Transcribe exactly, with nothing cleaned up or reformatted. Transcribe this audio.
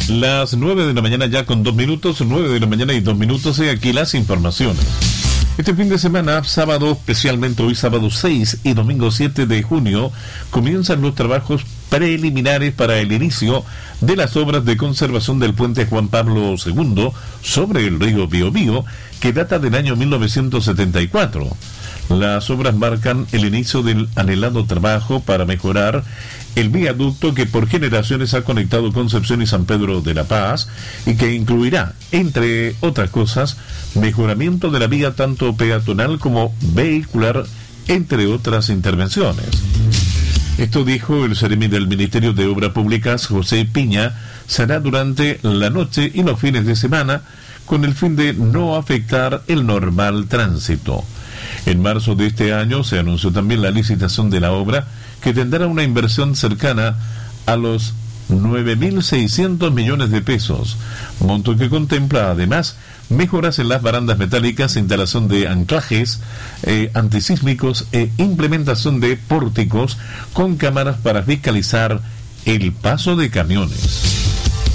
Las nueve de la mañana ya con dos minutos, nueve de la mañana y dos minutos, y aquí las informaciones. Este fin de semana, sábado, especialmente hoy sábado seis y domingo siete de junio, comienzan los trabajos preliminares para el inicio de las obras de conservación del puente Juan Pablo segundo sobre el río Biobío, que data del año mil novecientos setenta y cuatro. Las obras marcan el inicio del anhelado trabajo para mejorar el viaducto que por generaciones ha conectado Concepción y San Pedro de la Paz, y que incluirá, entre otras cosas, mejoramiento de la vía tanto peatonal como vehicular, entre otras intervenciones. Esto dijo el seremi del Ministerio de Obras Públicas, José Piña. Será durante la noche y los fines de semana, con el fin de no afectar el normal tránsito. En marzo de este año se anunció también la licitación de la obra, que tendrá una inversión cercana a los nueve mil seiscientos millones de pesos, monto que contempla además mejoras en las barandas metálicas, instalación de anclajes eh, antisísmicos e implementación de pórticos con cámaras para fiscalizar el paso de camiones.